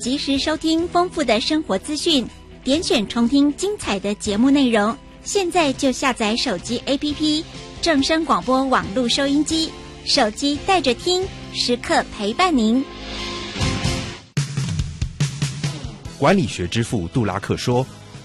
及时收听丰富的生活资讯，点选重听精彩的节目内容。现在就下载手机 APP 正声广播网络收音机，手机带着听，时刻陪伴您。 管理学之父杜拉克说，